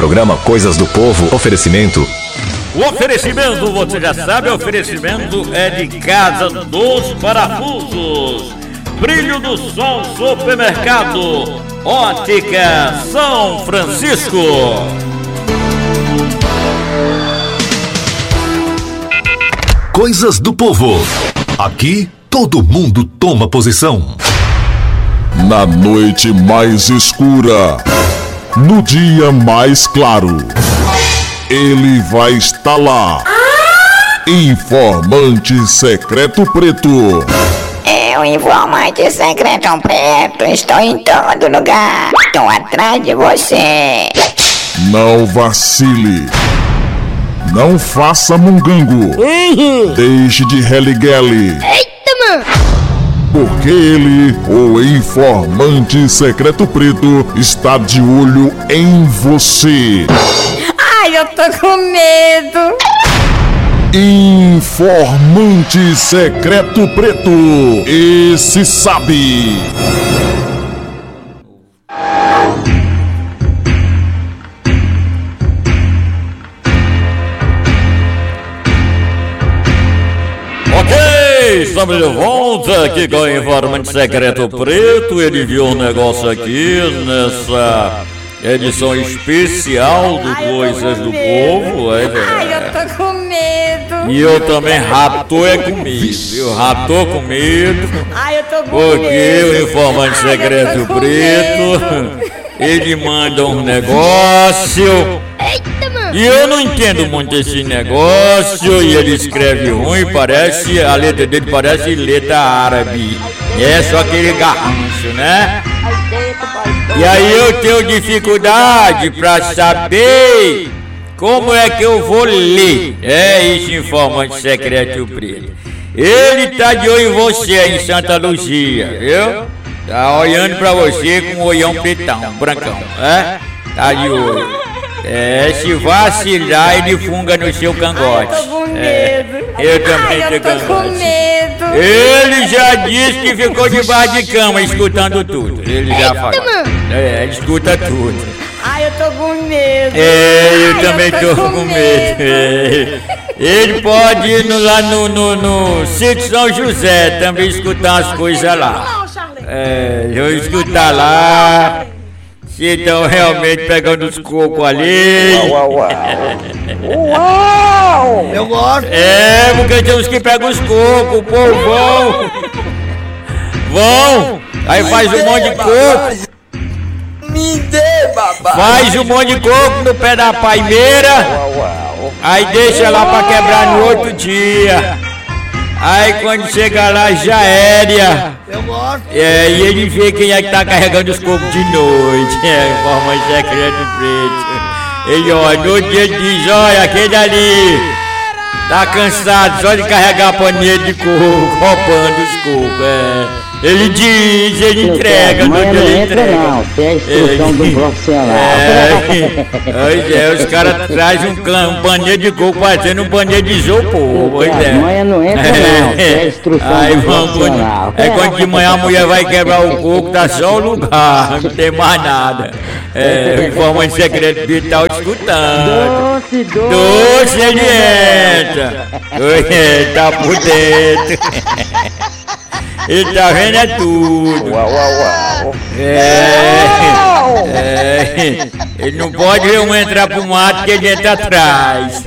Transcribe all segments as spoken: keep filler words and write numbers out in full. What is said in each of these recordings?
programa Coisas do Povo, oferecimento. O oferecimento, você já sabe, o oferecimento é de Casa dos Parafusos, Brilho do Sol Supermercado, Ótica São Francisco. Coisas do Povo. Aqui todo mundo toma posição. Na noite mais escura, no dia mais claro, ele vai estar lá. Informante Secreto Preto. Eu, informante secreto preto, estou em todo lugar. Estou atrás de você. Não vacile. Não faça mungango. Uhum. Deixe de religuele. Eita, mano! Porque ele, o informante secreto preto, está de olho em você. Ai, eu tô com medo. Informante secreto preto. Esse sabe. Estamos de volta aqui com o Informante Secreto Preto. Ele viu um negócio aqui nessa edição especial do Coisas do Povo. É, Ai, eu tô com medo. E eu também rato é com medo. Eu rato com medo. Ai, eu tô com porque medo. o Informante Ai, Secreto Preto, ele manda um negócio. Eita, mano. E eu não entendo muito esse negócio. E ele escreve ruim, parece, a letra dele parece letra árabe. É só aquele garrancho, né? E aí eu tenho dificuldade pra saber como é que eu vou ler. É isso, Informante Secreto Preto. Ele tá de olho em você em Santa Luzia, viu? Tá olhando pra você com um olhão pretão, brancão, é? Tá de olho. É, se vacilar, ele funga no seu cangote. Ai, eu tô com medo. É, eu também Ai, eu tenho tô com cangote. medo. Ele já disse que ficou debaixo de cama escutando tudo. Ele já falou. É, ele escuta tudo. Ai, eu tô com medo. É, eu Ai, também eu tô, tô com com medo. É. Ele pode ir no- lá no, no, no Sítio São José também escutar as coisas lá. É, eu escutar lá. Se estão realmente pegando os cocos ali. Uau, uau, uau. Eu gosto. É, porque tem uns que pegam os cocos, o povo vão. Vão. Aí faz um monte de coco. Me dê, babá. Faz um monte de coco no pé da palmeira. Aí deixa lá pra quebrar no outro dia. Aí quando chega lá já era. Eu gosto. É, e ele vê quem é que tá carregando os cocos de noite. É, Informante Secreto Preto. Ele olha, no dia diz, olha, aquele ali tá cansado só de carregar a paninha de coco, roubando os cocos. É. Ele diz, ele entrega, no dia ele entrega. Não, isso é a instrução do profissional. É, pois é, os caras trazem um, can- um paninho de coco parecendo um paninho de isopor. Pois é. Amanhã não entra não, isso é a instrução Aí do vamos, profissional. é quando de manhã a mulher vai quebrar o coco, tá só o lugar, não tem mais nada. É, o Informante Secreto vital escutando. Doce, doce. Doce ele entra. Oi, tá por dentro. Ele tá vendo é tudo. Uau, uau, uau. É, é, ele não pode ver um entrar pro mato que ele entra atrás.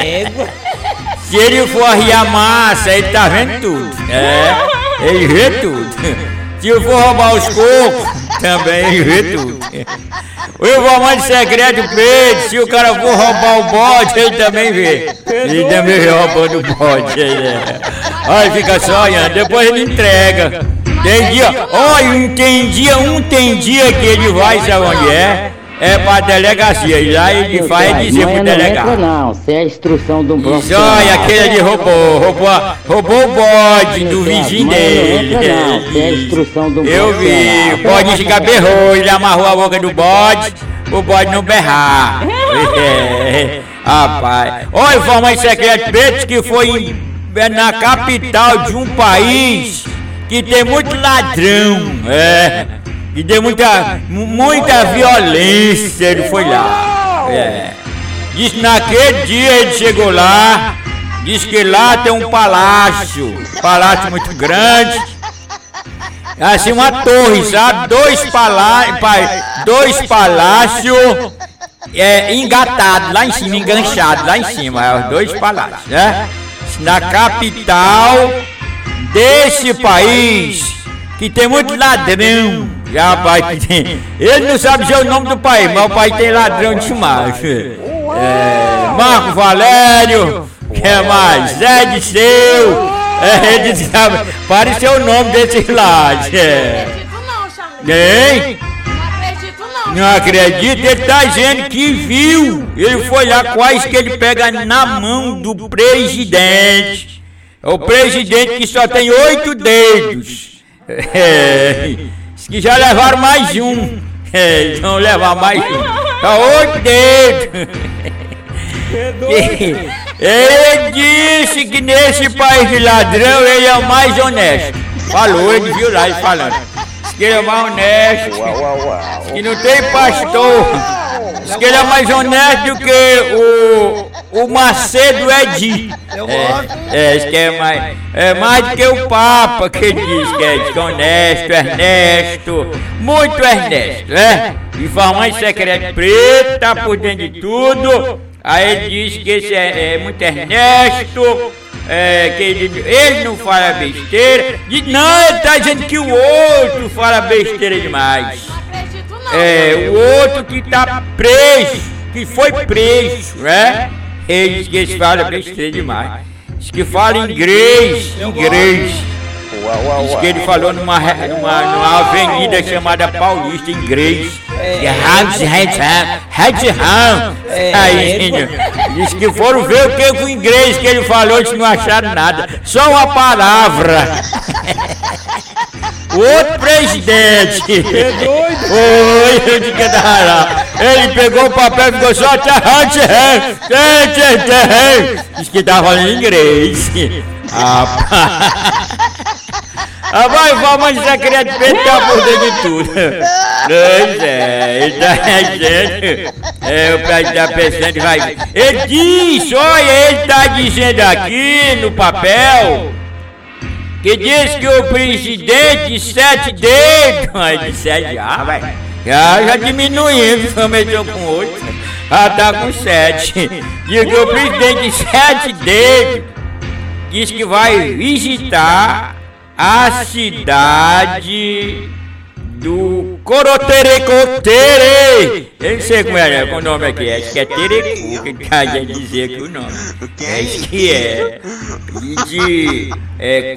Se ele for arriar massa, ele tá vendo tudo. É, ele vê tudo. Se eu for roubar os cocos, também ele vê tudo. O Informante Secreto Preto, se o cara for roubar o bode, ele também vê. Ele também vê roubando o bode. É. Olha, fica só olhando, depois ele entrega. Tem dia, olha, tem dia, um tem dia que ele vai, sabe onde é? É pra delegacia, e lá ele faz e dizer pro Amanhã não entra delegado. não, isso é a instrução do Diz, profissional. olha, aquele ali roubou, roubou, roubou o bode do vizinho dele. Amanhã não entra não, isso é a instrução do Eu vi, o profissional. bode fica berrou, ele amarrou a boca do bode, o bode não berrar. É, rapaz, olha o Informante Secreto Preto que foi em, na capital de um país que tem muito ladrão, é, que tem muita, muita violência, ele foi lá. É. Diz que naquele dia ele chegou lá, diz que lá tem um palácio, palácio muito grande, assim uma torre, sabe? Dois palácios, dois palácios é, engatados lá em cima, enganchados lá em cima, os dois palácios, né? Na capital desse país, que tem muito ladrão. Já, pai, tem. Ele não sabe dizer o nome do país, mas o país tem ladrão demais. É, Marco Valério, que é mais? Zé de Seu, é, ele sabe, pareceu o nome desse lá. É. Quem? Não acredito, ele tá dizendo que viu. Ele foi lá, quase que ele pega na mão do presidente. É o presidente que só tem oito dedos. É, que já levaram mais um. É, eles vão levar mais um. Só oito dedos. Ele disse que nesse país de ladrão ele é o mais honesto. Falou, ele viu lá ele falando. Que ele é mais honesto, que não tem pastor, diz que ele é mais honesto do que o, o Macedo Edi. É, é, diz que é mais, é mais do que o Papa, que ele diz que é, diz que é honesto, Ernesto, muito Ernesto, né? Informante secreto preto, tá por dentro de tudo. Aí ele diz que esse é, é muito Ernesto. É, que ele, ele não fala besteira. Não, ele tá dizendo que o outro fala besteira demais. É, o outro que tá preso, que foi preso, né? Ele diz que ele fala besteira demais. Diz que fala inglês, inglês. Diz que ele falou numa, numa, numa avenida chamada Paulista, inglês. Aí, diz que foram ver o que o inglês que ele falou, eles não acharam nada, só uma palavra. O outro presidente, oi, eu digo lá. Ele pegou o papel e ficou só diz que tava falando inglês. Ah, vai, vamos secreto preto tá por dentro de tudo. Pois é, ele tá dizendo. É, o pai tá pensando, vai. Ele diz, olha, ele tá dizendo aqui no papel que diz que o presidente de sete dedos. Aí de sete já, vai. Já, já diminuiu, começou com oito. Já tá com sete. Diz que o presidente de sete dedos diz que vai visitar a cidade do Coroterecotere. Eu não sei como é, né? O nome aqui, acho que é Terecu, que ele tá dizer aqui o nome. Acho que é. De. É.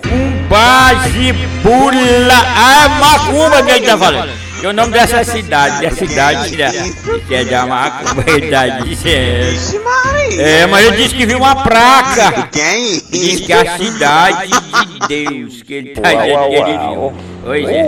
Cumbazibula. Ah, Macumba que ele tá falando. Que é o nome dessa cidade, da cidade da, que é da Macumba, ele tá dizendo. É, mas ele disse que viu uma placa. Quem? Diz que é a cidade de Deus, que ele tá dizendo que ele viu. Pois é.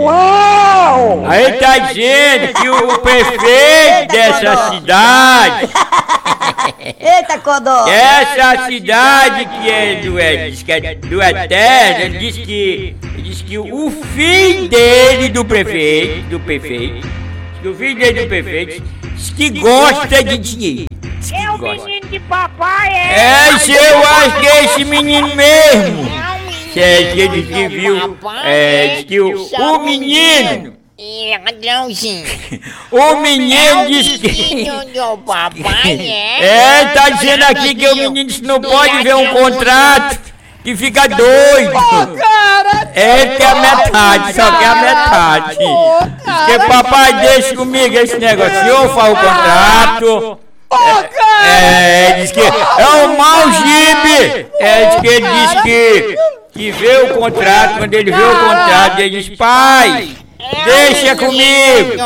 Aí ele tá dizendo que o prefeito dessa cidade. Eita, Codó! Essa cidade que é do, é, diz que é do Eterno, ele diz que. Diz que o filho dele, do prefeito, do prefeito, diz que o filho dele do prefeito, diz que gosta de dinheiro. É o menino de papai, é? É, eu acho que é esse menino mesmo. Que é que ele diz que viu, é, diz que o, o menino... É, ladrãozinho. O menino diz que... do papai, é? É, tá dizendo aqui que o menino disse que não pode ver um contrato, que fica doido. Pô, cara! Ele quer a metade, só quer a metade. Porque papai deixa comigo esse negócio. Se eu falo o contrato. É, é, diz que é um mau jibe. É, diz que ele diz que, que vê o contrato. Quando ele vê o contrato, ele diz: pai, deixa comigo.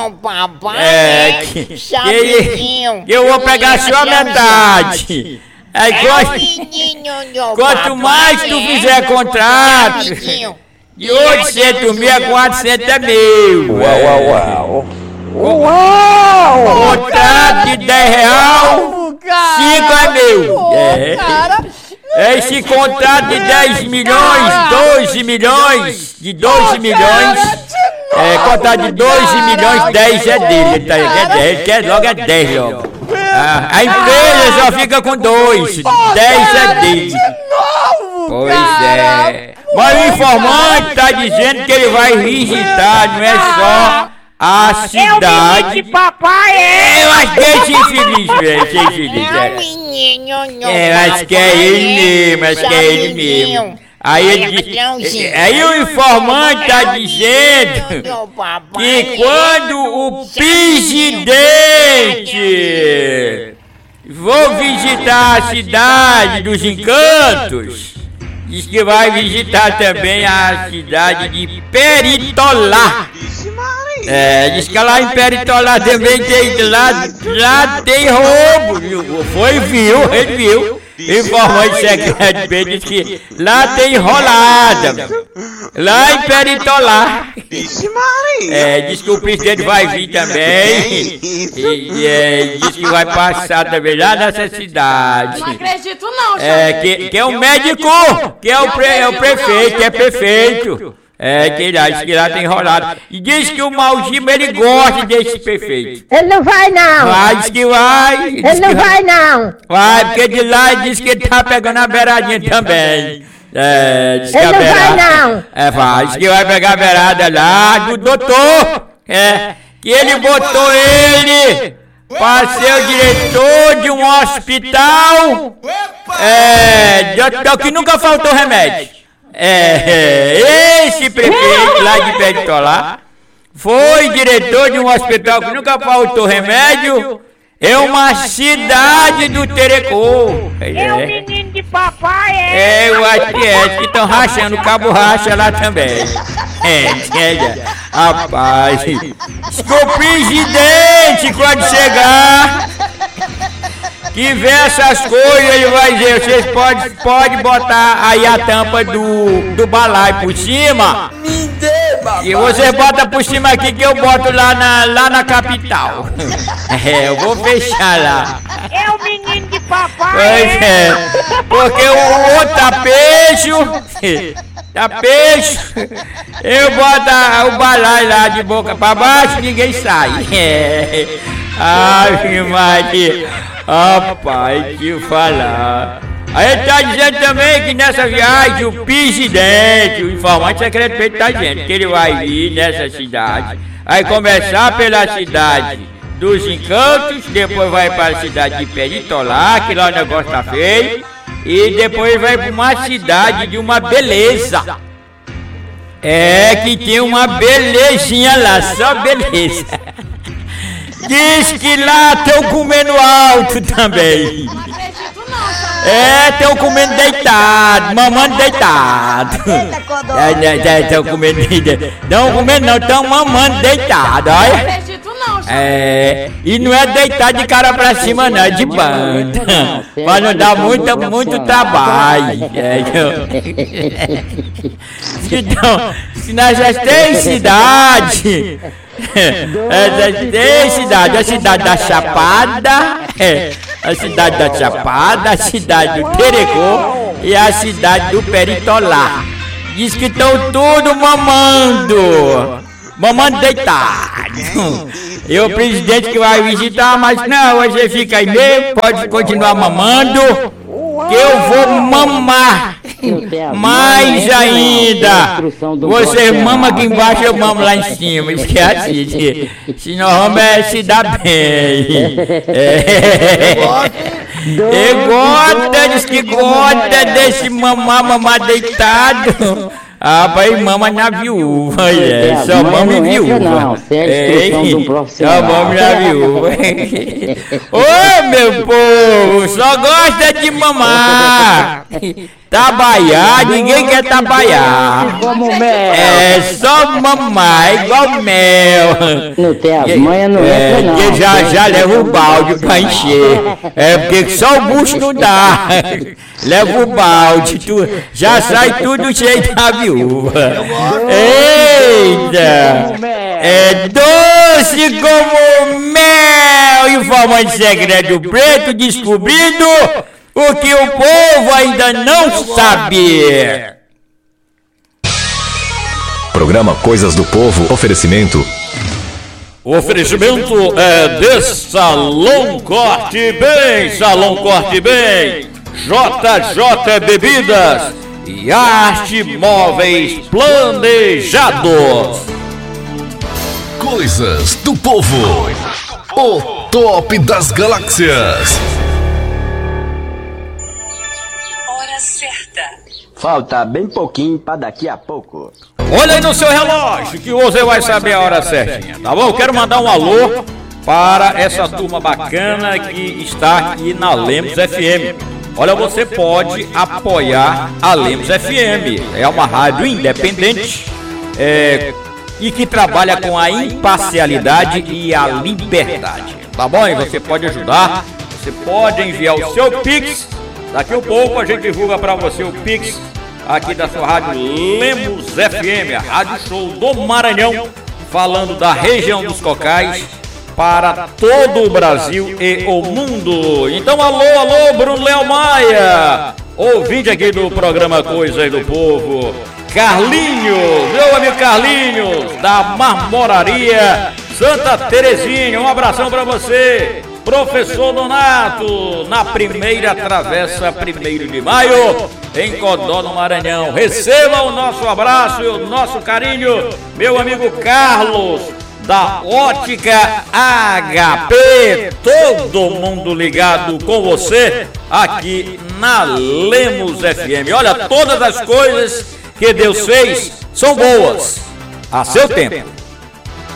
É, que, que, ele, que eu vou pegar só a metade. Aí, quanto, quanto mais tu fizer contrato, de oitocentos mil a quatrocentos é meu. Uau, uau, uau. Uau! Contrato de dez reais, cinco é meu. É. Esse contrato de dez milhões, doze milhões, de doze milhões, é, contrato de doze milhões, dez é dele. Ele, tá, ele, quer dez, ele quer logo é dez logo. A, a empresa só fica com dois. dez é dele. Pois é. Mas o informante tá dizendo que ele vai visitar, não é só a cidade. É o papai, é? Eu acho que é esse infeliz, velho. Esse infeliz, É é. o menino, não. É, acho que é ele mesmo, acho que é ele mesmo. Aí ele diz, aí o informante tá dizendo que quando o presidente vou visitar a cidade dos encantos, diz que vai visitar também a cidade de Peritolá. É, diz que lá em Peritolá também tem, lá, lá tem roubo, viu? Foi, viu, ele viu. Informante secreto diz que lá tem enrolada. Lá em Peritolá. É, diz que o presidente vai vir também. E, e é, diz que vai passar também lá nessa cidade. Não acredito não, É, que, que é o médico, que é o, pre, é o prefeito, que é prefeito. É, que ele diz que lá tem enrolado. E diz que o Maldima, ele gosta desse prefeito. Ele não vai não. Vai, diz que vai. Diz Ele não que vai não. Vai, porque de lá ele diz que ele tá pegando a beiradinha também. É, diz que Ele a não vai beirada. não. É, vai, diz que vai pegar a beirada lá do doutor. É, que ele botou ele pra ser o diretor de um hospital. É, de hospital que nunca faltou remédio. É, esse prefeito lá de Peritolá foi diretor de um hospital que nunca faltou remédio. É uma cidade do Terecô. É o menino de papai, é? É, eu acho que é, que estão rachando o cabo racha lá também. É, é, rapaz, diz que o presidente, quando chegar, que vê essas coisas, ele vai dizer, vocês podem pode botar aí a tampa do, do balaio por cima. Me dê, papai. E você bota por cima aqui que eu boto lá na, lá na capital. É, eu vou fechar lá. É o menino de papai, Pois é? é, porque o outro tá peixe, tá peixe, eu boto a- o balaio lá de boca pra baixo e ninguém sai. É. Ave Maria, rapaz, que falar. Aí ele tá dizendo também que nessa viagem o presidente, o informante secreto tá dizendo que ele vai vir nessa cidade, vai começar pela cidade dos Encantos, depois vai para a cidade de Peritolá, que lá o negócio tá feio, e depois vai para uma cidade de uma beleza. É, que tem uma belezinha lá, só beleza. Diz que lá estão comendo alto também. Não acredito não, Xandão. É, estão comendo deitado, mamando deitado. Eita, Codó. Estão comendo deitado. Não comendo não, estão mamando deitado, Não olha. acredito não, Xandão. É, e não é deitar de cara pra cima não, é de banda. Mas não dá muito, muito trabalho. É, eu- Então, se nós já tem cidade, é, já tem cidade, a cidade da Chapada, é, a cidade da Chapada, a cidade do Terecô e a cidade do Peritolá. Diz que estão tudo mamando, mamando deitado. E o presidente que vai visitar, mas não, você fica aí mesmo, pode continuar mamando, que eu vou mamar mais ainda. Você mama aqui embaixo, eu mamo lá em cima, esquece. Se nós vamos é se dar bem. É. E gosta, diz que gosta desse mamar, mamar deitado. Ah, pai, mama na viúva, é, só mama em viúva. Não, isso é a instrução de um profissional. Só mama na viúva. Ô, meu povo, só gosta de mamar. Trabalhar, ninguém quer trabalhar. Como mel. É só mamar, é igual mel. Não tem as manhas, não É, entra não. que já já leva o balde pra encher. É porque só o bucho não dá. Leva o balde, tu, já sai tudo cheio da viúva. Eita! É doce como mel! Informante secreto preto descobrindo o que o povo ainda não sabe. Programa Coisas do Povo. Oferecimento. O oferecimento é de Salão Corte Bem, Salão Corte Bem, J J Bebidas e Arte Móveis Planejados. Coisas do Povo, o top das galáxias. Hora certa. Falta bem pouquinho para daqui a pouco. Olha aí no seu relógio que você vai saber a hora certinha, tá bom? Eu quero mandar um alô para essa turma bacana que está aqui na Lemos F M. Olha, você pode apoiar a Lemos F M. É uma rádio independente é, e que trabalha com a imparcialidade e a liberdade, tá bom? E você pode ajudar, você pode enviar o seu Pix. Daqui a pouco a gente divulga para você o Pix aqui da sua rádio Lemos F M, a rádio show do Maranhão, falando da região dos Cocais para todo o Brasil e o mundo. Então, alô, alô, Bruno Léo Maia, ouvinte aqui do programa Coisas do Povo. Carlinhos, meu amigo Carlinhos, da Marmoraria Santa Terezinha, um abração para você. Professor Donato, na primeira travessa, primeiro de maio, em Codó, no Maranhão. Receba o nosso abraço e o nosso carinho, meu amigo Carlos, da Ótica H P. Todo mundo ligado com você aqui na Lemos F M. Olha, todas as coisas que Deus fez são boas a seu tempo.